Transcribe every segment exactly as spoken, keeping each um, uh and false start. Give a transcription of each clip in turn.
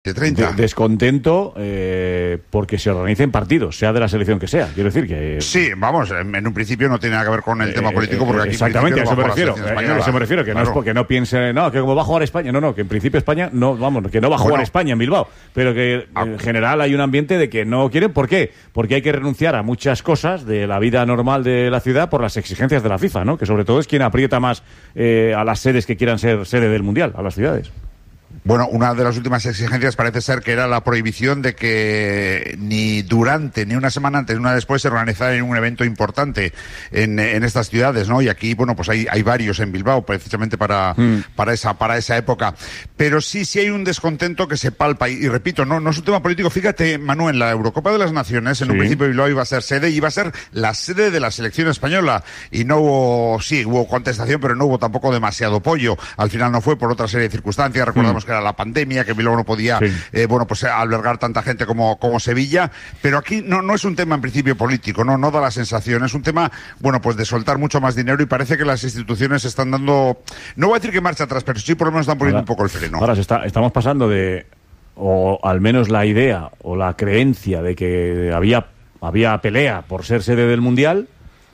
De treinta. De, descontento eh, porque se organicen partidos, sea de la selección que sea. Quiero decir que... Sí, vamos, en, en un principio no tiene nada que ver con el eh, tema político, porque aquí exactamente, a eso me refiero. A eso me refiero, que claro. No es porque no piense, no, que como va a jugar España, no, no, que en principio España, no, vamos, que no va a jugar bueno, España en Bilbao, pero que ah, en general hay un ambiente de que no quieren. ¿Por qué? Porque hay que renunciar a muchas cosas de la vida normal de la ciudad por las exigencias de la FIFA, ¿no? Que sobre todo es quien aprieta más eh, a las sedes que quieran ser sede del Mundial, a las ciudades. Bueno, una de las últimas exigencias parece ser que era la prohibición de que ni durante, ni una semana antes, ni una después se organizara un evento importante en, en estas ciudades, ¿no? Y aquí, bueno, pues hay, hay varios en Bilbao, precisamente para, mm. para esa, para esa época. Pero sí, sí hay un descontento que se palpa. Y, y repito, no, no es un tema político. Fíjate, Manu, en la Eurocopa de las Naciones, en sí. un principio Bilbao iba a ser sede, y iba a ser la sede de la selección española. Y no hubo, sí, hubo contestación, pero no hubo tampoco demasiado apoyo. Al final no fue por otra serie de circunstancias. Recordamos mm. que era la pandemia, que Bilbao no podía sí. eh, bueno, pues albergar tanta gente como, como Sevilla, pero aquí no, no es un tema en principio político, no, no da la sensación, es un tema, bueno, pues de soltar mucho más dinero, y parece que las instituciones están dando, no voy a decir que marcha atrás, pero sí por lo menos están poniendo ahora, un poco el freno. Ahora se está, estamos pasando de, o al menos la idea o la creencia de que había, había pelea por ser sede del Mundial,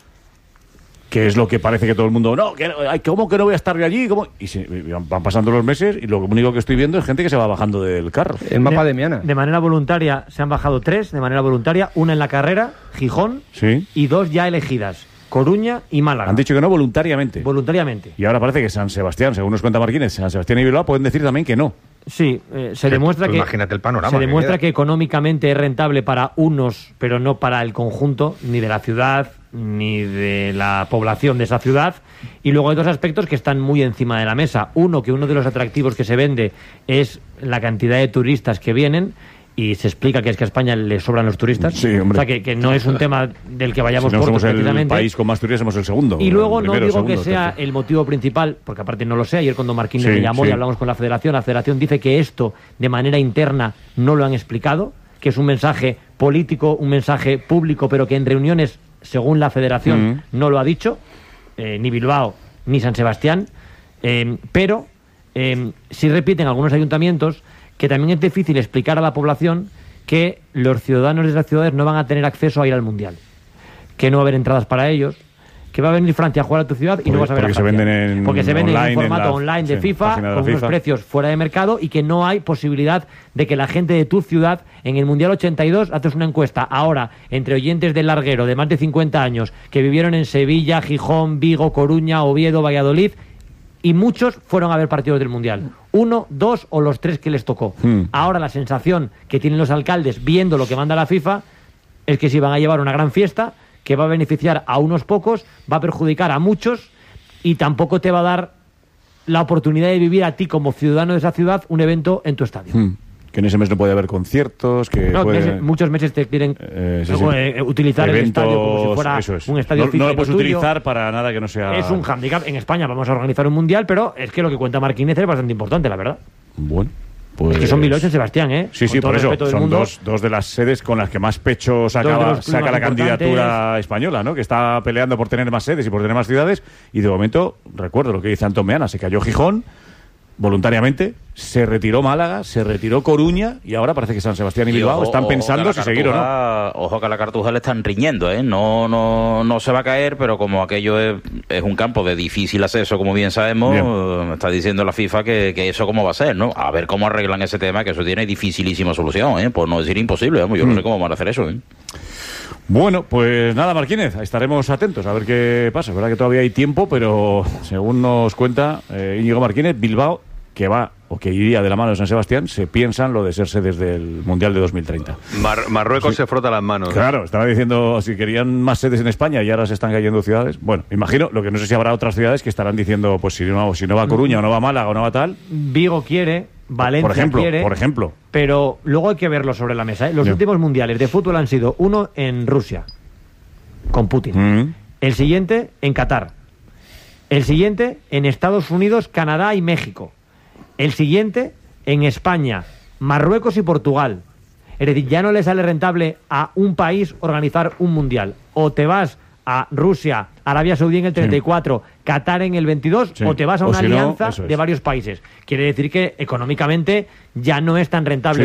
que es lo que parece que todo el mundo, no, que, ¿cómo que no voy a estar yo allí? ¿Cómo? Y se, van pasando los meses y lo único que estoy viendo es gente que se va bajando del carro. El mapa de, de Miana. De manera voluntaria se han bajado tres, de manera voluntaria, una en la carrera, Gijón, sí. y dos ya elegidas, Coruña y Málaga. Han dicho que no voluntariamente. Voluntariamente. Y ahora parece que San Sebastián, según nos cuenta Marquínez, San Sebastián y Bilbao pueden decir también que no. Sí, eh, se demuestra pues que imagínate el panorama se que demuestra queda. que económicamente es rentable para unos, pero no para el conjunto ni de la ciudad ni de la población de esa ciudad. Y luego hay dos aspectos que están muy encima de la mesa. Uno, que uno de los atractivos que se vende es la cantidad de turistas que vienen, y se explica que es que a España le sobran los turistas. Sí, hombre. O sea, que, que no es un tema del que vayamos si no cortos, somos el país con más turistas, somos el segundo. Y luego primero, no digo segundo, que sea tercero. el motivo principal, porque aparte no lo sé. Ayer cuando Marquínez sí, me llamó sí. y hablamos con la Federación, la Federación dice que esto de manera interna no lo han explicado, que es un mensaje político, un mensaje público, pero que en reuniones, según la Federación, mm. no lo ha dicho, eh, ni Bilbao ni San Sebastián, eh, pero eh, sí repiten algunos ayuntamientos que también es difícil explicar a la población que los ciudadanos de esas ciudades no van a tener acceso a ir al Mundial, que no va a haber entradas para ellos, que va a venir Francia a jugar a tu ciudad y porque, no vas a ver a Francia. Se venden en porque se venden online, en formato en la, online de sí, FIFA, de con FIFA. unos precios fuera de mercado, y que no hay posibilidad de que la gente de tu ciudad, en el Mundial ochenta y dos, haces una encuesta ahora entre oyentes del larguero de más de cincuenta años que vivieron en Sevilla, Gijón, Vigo, Coruña, Oviedo, Valladolid, y muchos fueron a ver partidos del Mundial. Uno, dos o los tres que les tocó. Hmm. Ahora la sensación que tienen los alcaldes viendo lo que manda la FIFA es que si van a llevar una gran fiesta que va a beneficiar a unos pocos, va a perjudicar a muchos, y tampoco te va a dar la oportunidad de vivir a ti como ciudadano de esa ciudad un evento en tu estadio. Hmm. Que en ese mes no puede haber conciertos, que no, puede... meses, muchos meses te quieren eh, sí, sí. Eh, utilizar eventos, el estadio como si fuera es. un estadio no, FIFA. No lo puedes tuyo. utilizar para nada que no sea... Es un hándicap. En España vamos a organizar un mundial, pero es que lo que cuenta Marquínez es bastante importante, la verdad. Bueno, pues... Es que son Bilbao y San Sebastián, ¿eh? Sí, sí, con por eso. Son mundo, dos, dos de las sedes con las que más pecho saca, saca la candidatura española, ¿no? Que está peleando por tener más sedes y por tener más ciudades. Y de momento, recuerdo lo que dice Antón Meana, se cayó Gijón voluntariamente, se retiró Málaga, se retiró Coruña, y ahora parece que San Sebastián y, y Bilbao ojo, están pensando si seguir o no. Ojo que a la Cartuja le están riñendo, ¿eh? No, no, no se va a caer, pero como aquello es, es un campo de difícil acceso, como bien sabemos, bien. Está diciendo la FIFA que, que eso cómo va a ser, ¿no? A ver cómo arreglan ese tema, que eso tiene dificilísima solución, ¿eh? Por no decir imposible, vamos, yo mm. no sé cómo van a hacer eso, ¿eh? Bueno, pues nada, Marquínez, estaremos atentos a ver qué pasa. Es verdad que todavía hay tiempo, pero según nos cuenta eh, Íñigo Marquínez, Bilbao, que va o que iría de la mano de San Sebastián, se piensan lo de ser sedes del Mundial de dos mil treinta. Mar- Marruecos sí. Se frota las manos. Claro, estaba diciendo si querían más sedes en España y ahora se están cayendo ciudades. Bueno, imagino, lo que no sé si habrá otras ciudades que estarán diciendo, pues si no, si no va a Coruña o no va a Málaga o no va a tal. Vigo quiere, Valencia por ejemplo, quiere. Por ejemplo. Pero luego hay que verlo sobre la mesa, ¿eh? Los Bien. últimos mundiales de fútbol han sido uno en Rusia, con Putin. Mm. El siguiente en Qatar. El siguiente en Estados Unidos, Canadá y México. El siguiente en España, Marruecos y Portugal. Es decir, ya no le sale rentable a un país organizar un mundial. O te vas a Rusia, Arabia Saudí en el treinta y cuatro, sí. Qatar en el veintidós, sí. o te vas a una si alianza no, de varios países. Quiere decir que económicamente ya no es tan rentable. Sí.